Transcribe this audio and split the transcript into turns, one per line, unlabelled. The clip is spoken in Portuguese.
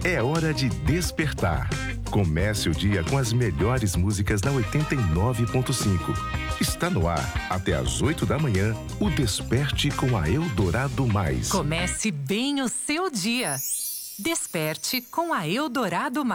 É hora de despertar. Comece o dia com as melhores músicas da 89.5. Está no ar, até às 8 da manhã, o Desperte com a Eldorado Mais.
Comece bem o seu dia. Desperte com a Eldorado Mais.